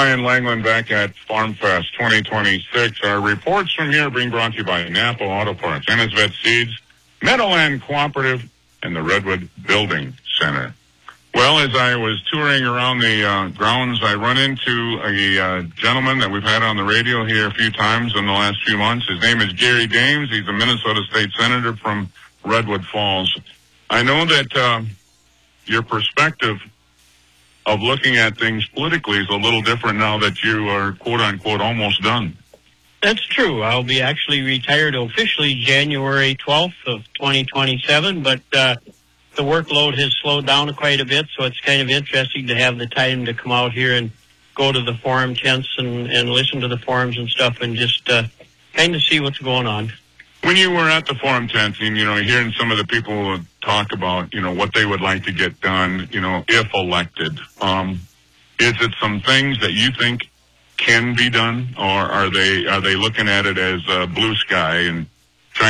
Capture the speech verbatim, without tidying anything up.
Ryan Langland back at Farm Fest twenty twenty-six. Our reports from here are being brought to you by Napa Auto Parts, Ennisvet Seeds, Meadowland Cooperative, and the Redwood Building Center. Well, as I was touring around the uh, grounds, I run into a uh, gentleman that we've had on the radio here a few times in the last few months. His name is Gary Dames. He's a Minnesota State Senator from Redwood Falls. I know that uh, your perspective of looking at things politically is a little different now that you are, quote-unquote, almost done. That's true. I'll be actually retired officially January twelfth of twenty twenty-seven, but uh, the workload has slowed down quite a bit, so it's kind of interesting to have the time to come out here and go to the forum tents and, and listen to the forums and stuff and just uh, kind of see what's going on. When you were at the forum tent and, you know, hearing some of the people talk about, you know, what they would like to get done, you know, if elected, um, is it some things that you think can be done, or are they are they looking at it as uh, blue sky and